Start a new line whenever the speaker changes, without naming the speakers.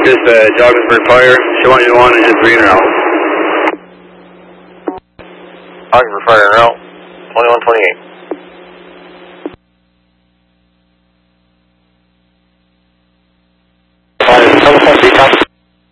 dispatch, Augsburg Fire, show 1 engine 3 en route.
Augsburg Fire en route, 2128.